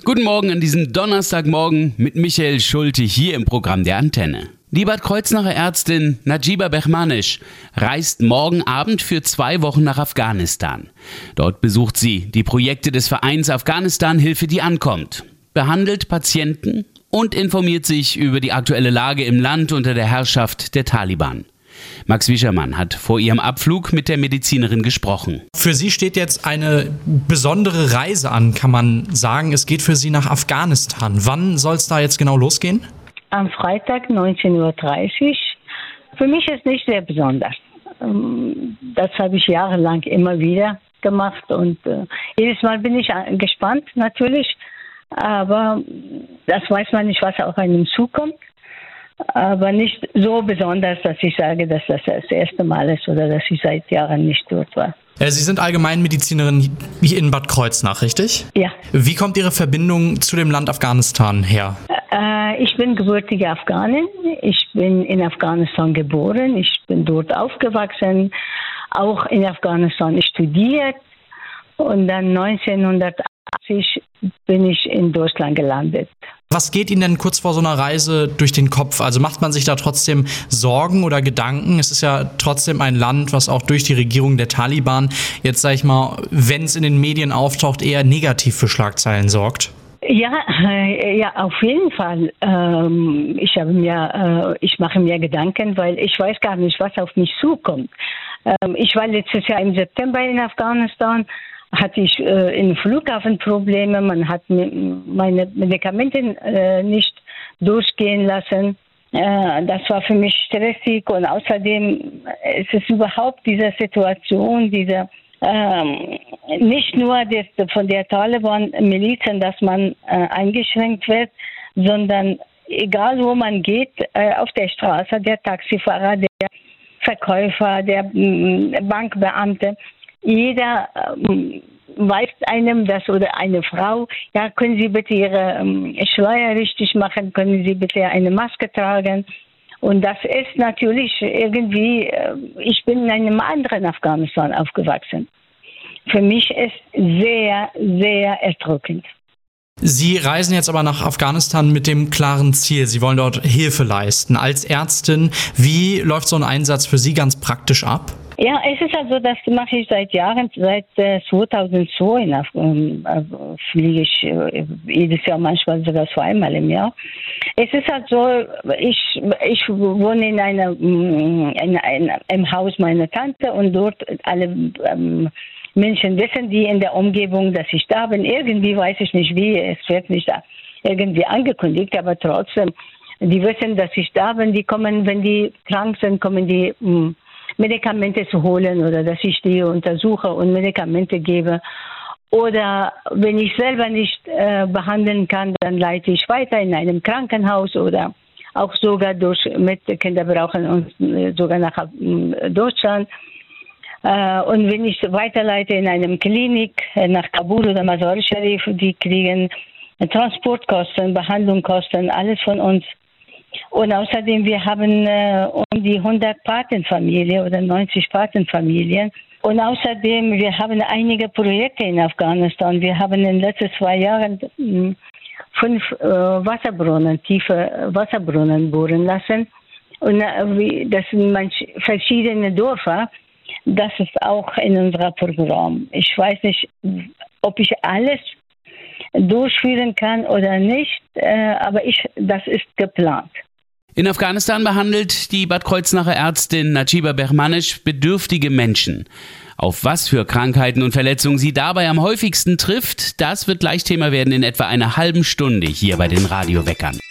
Guten Morgen an diesem Donnerstagmorgen mit Michael Schulte hier im Programm der Antenne. Die Bad Kreuznacher Ärztin Najiba Behmanish reist morgen Abend für 2 Wochen nach Afghanistan. Dort besucht sie die Projekte des Vereins Afghanistan-Hilfe, die ankommt, behandelt Patienten und informiert sich über die aktuelle Lage im Land unter der Herrschaft der Taliban. Max Wischermann hat vor ihrem Abflug mit der Medizinerin gesprochen. Für Sie steht jetzt eine besondere Reise an, kann man sagen. Es geht für Sie nach Afghanistan. Wann soll es da jetzt genau losgehen? Am Freitag 19.30 Uhr. Für mich ist nicht sehr besonders. Das habe ich jahrelang immer wieder gemacht und jedes Mal bin ich gespannt natürlich, aber das weiß man nicht, was auf einem zukommt. Aber nicht so besonders, dass ich sage, dass das erste Mal ist oder dass ich seit Jahren nicht dort war. Sie sind Allgemeinmedizinerin hier in Bad Kreuznach, richtig? Ja. Wie kommt Ihre Verbindung zu dem Land Afghanistan her? Ich bin gebürtige Afghanin. Ich bin in Afghanistan geboren. Ich bin dort aufgewachsen, auch in Afghanistan studiert. Und dann 1980 bin ich in Deutschland gelandet. Was geht Ihnen denn kurz vor so einer Reise durch den Kopf? Also macht man sich da trotzdem Sorgen oder Gedanken? Es ist ja trotzdem ein Land, was auch durch die Regierung der Taliban jetzt, sag ich mal, wenn es in den Medien auftaucht, eher negativ für Schlagzeilen sorgt. Ja, auf jeden Fall. Ich mache mir Gedanken, weil ich weiß gar nicht, was auf mich zukommt. Ich war letztes Jahr im September in Afghanistan. Hatte ich im Flughafen Probleme, man hat meine Medikamente nicht durchgehen lassen. Das war für mich stressig und außerdem ist es überhaupt diese Situation, nicht nur von der Taliban-Milizen, dass man eingeschränkt wird, sondern egal wo man geht, auf der Straße, der Taxifahrer, der Verkäufer, der Bankbeamte, jeder weist einem das oder eine Frau, ja, können Sie bitte Ihre Schleier richtig machen, können Sie bitte eine Maske tragen. Und das ist natürlich irgendwie, ich bin in einem anderen Afghanistan aufgewachsen. Für mich ist sehr, sehr erdrückend. Sie reisen jetzt aber nach Afghanistan mit dem klaren Ziel. Sie wollen dort Hilfe leisten. Als Ärztin, wie läuft so ein Einsatz für Sie ganz praktisch ab? Ja, es ist also, das mache ich seit Jahren, seit 2002 fliege ich jedes Jahr, manchmal sogar 2-mal im Jahr. Es ist halt so, ich wohne in einem Haus meiner Tante und dort alle Menschen wissen, die in der Umgebung, dass ich da bin. Irgendwie weiß ich nicht wie, es wird nicht irgendwie angekündigt, aber trotzdem, die wissen, dass ich da bin. Die kommen, wenn die krank sind, kommen die Medikamente zu holen oder dass ich die untersuche und Medikamente gebe. Oder wenn ich selber nicht behandeln kann, dann leite ich weiter in einem Krankenhaus oder auch sogar mit Kinder brauchen und sogar nach Deutschland. Und wenn ich weiterleite in einem Klinik nach Kabul oder Mazar-e Sharif, die kriegen Transportkosten, Behandlungskosten, alles von uns. Und außerdem, wir haben um die 100 Patenfamilien oder 90 Patenfamilien. Und außerdem, wir haben einige Projekte in Afghanistan. Wir haben in den letzten 2 Jahren 5 tiefe Wasserbrunnen bohren lassen. Und das sind verschiedene Dörfer. Das ist auch in unserem Programm. Ich weiß nicht, ob ich alles durchführen kann oder nicht, aber das ist geplant. In Afghanistan behandelt die Bad Kreuznacher Ärztin Najiba Behmanish bedürftige Menschen. Auf was für Krankheiten und Verletzungen sie dabei am häufigsten trifft, das wird gleich Thema werden in etwa einer halben Stunde hier bei den Radioweckern.